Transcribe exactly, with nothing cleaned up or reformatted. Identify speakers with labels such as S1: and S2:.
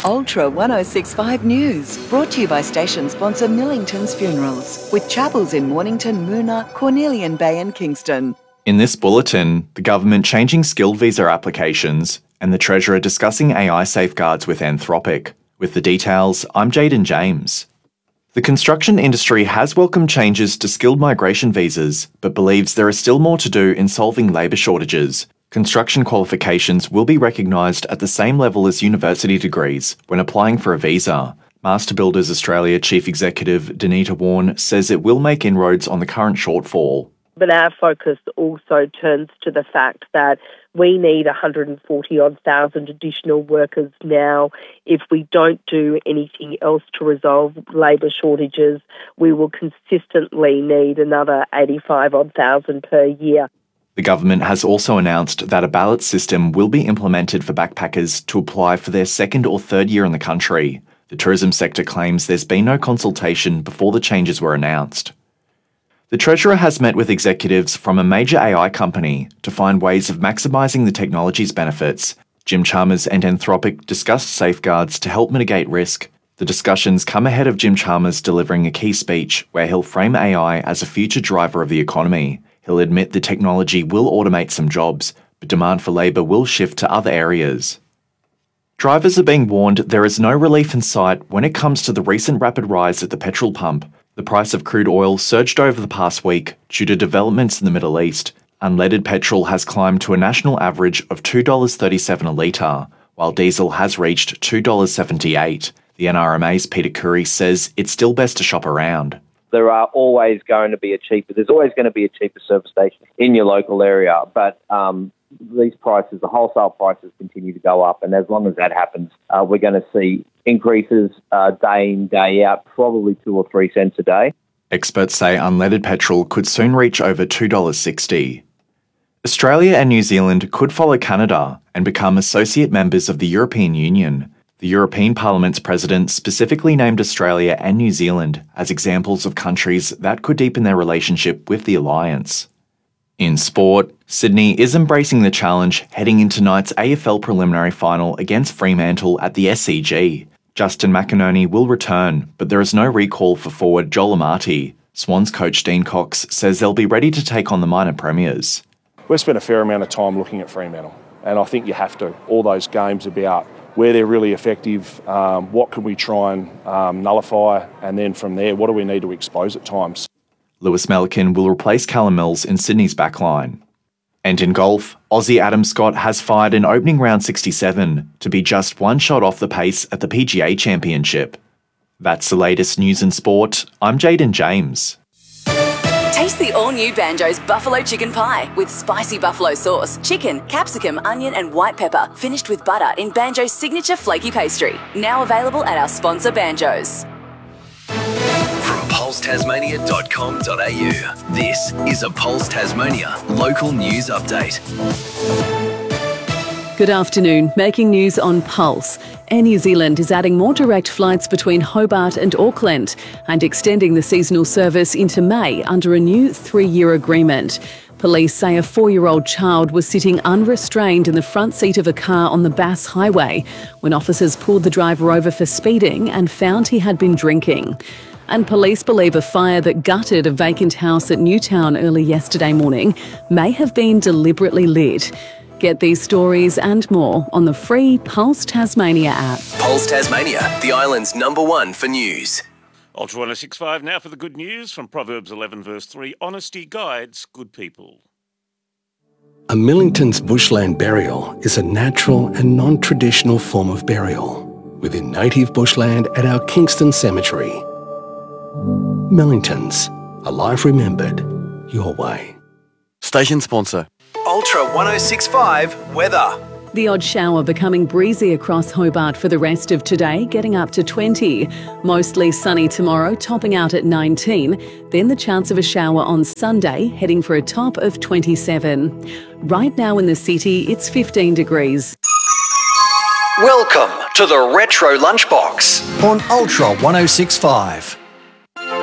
S1: Ultra ten sixty-five News, brought to you by station sponsor Millington's Funerals, with chapels in Mornington, Moona, Cornelian Bay and Kingston.
S2: In this bulletin, the government changing skilled visa applications and the Treasurer discussing A I safeguards with Anthropic. With the details, I'm Jaden James. The construction industry has welcomed changes to skilled migration visas, but believes there is still more to do in solving labour shortages. Construction qualifications will be recognised at the same level as university degrees when applying for a visa. Master Builders Australia Chief Executive Danita Warren says it will make inroads on the current shortfall.
S3: But our focus also turns to the fact that we need one hundred forty odd thousand additional workers now. If we don't do anything else to resolve labour shortages, we will consistently need another eighty-five odd thousand per year.
S2: The government has also announced that a ballot system will be implemented for backpackers to apply for their second or third year in the country. The tourism sector claims there's been no consultation before the changes were announced. The Treasurer has met with executives from a major A I company to find ways of maximising the technology's benefits. Jim Chalmers and Anthropic discussed safeguards to help mitigate risk. The discussions come ahead of Jim Chalmers delivering a key speech where he'll frame A I as a future driver of the economy. He'll admit the technology will automate some jobs, but demand for labour will shift to other areas. Drivers are being warned there is no relief in sight when it comes to the recent rapid rise at the petrol pump. The price of crude oil surged over the past week due to developments in the Middle East. Unleaded petrol has climbed to a national average of two dollars thirty-seven a litre, while diesel has reached two dollars seventy-eight. The N R M A's Peter Curry says it's still best to shop around.
S4: There are always going to be a cheaper, there's always going to be a cheaper service station in your local area, but um, these prices, the wholesale prices continue to go up, and as long as that happens, uh, we're going to see increases uh, day in, day out, probably two or three cents a day.
S2: Experts say unleaded petrol could soon reach over two dollars sixty. Australia and New Zealand could follow Canada and become associate members of the European Union. The European Parliament's president specifically named Australia and New Zealand as examples of countries that could deepen their relationship with the alliance. In sport, Sydney is embracing the challenge heading into tonight's A F L preliminary final against Fremantle at the S C G. Justin McInerney will return, but there is no recall for forward Joel Amati. Swans coach Dean Cox says they'll be ready to take on the minor premiers.
S5: We've spent a fair amount of time looking at Fremantle, and I think you have to. All those games about where they're really effective, um, what can we try and um, nullify, and then from there, what do we need to expose at times.
S2: Lewis Melican will replace Callum Mills in Sydney's backline. And in golf, Aussie Adam Scott has fired in opening round sixty-seven to be just one shot off the pace at the P G A Championship. That's the latest news in sport. I'm Jaden James.
S6: Taste the all-new Banjo's Buffalo Chicken Pie with spicy buffalo sauce, chicken, capsicum, onion and white pepper, finished with butter in Banjo's signature flaky pastry. Now available at our sponsor Banjo's.
S7: From pulse tasmania dot com dot a u, this is a Pulse Tasmania local news update.
S8: Good afternoon. Making news on Pulse. Air New Zealand is adding more direct flights between Hobart and Auckland and extending the seasonal service into May under a new three-year agreement. Police say a four-year-old child was sitting unrestrained in the front seat of a car on the Bass Highway when officers pulled the driver over for speeding and found he had been drinking. And police believe a fire that gutted a vacant house at Newtown early yesterday morning may have been deliberately lit. Get these stories and more on the free Pulse Tasmania app.
S7: Pulse Tasmania, the island's number one for news.
S9: Ultra ten sixty-five now for the good news from Proverbs eleven verse three. Honesty guides good people.
S10: A Millington's bushland burial is a natural and non-traditional form of burial within native bushland at our Kingston Cemetery. Millingtons, a life remembered your way.
S11: Station sponsor.
S7: Ultra ten sixty-five weather.
S8: The odd shower becoming breezy across Hobart for the rest of today, getting up to twenty. Mostly sunny tomorrow, topping out at nineteen. Then the chance of a shower on Sunday, heading for a top of twenty-seven. Right now in the city, it's fifteen degrees.
S7: Welcome to the Retro Lunchbox on Ultra ten sixty-five.